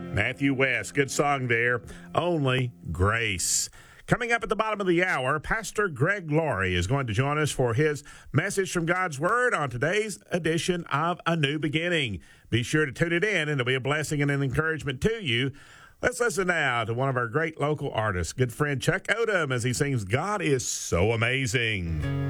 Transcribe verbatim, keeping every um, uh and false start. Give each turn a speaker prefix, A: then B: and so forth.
A: Matthew West, good song there. Only Grace. Coming up at the bottom of the hour, Pastor Greg Laurie is going to join us for his message from God's Word on today's edition of A New Beginning. Be sure to tune it in, and it'll be a blessing and an encouragement to you. Let's listen now to one of our great local artists, good friend Chuck Odom, as he sings, God is So Amazing.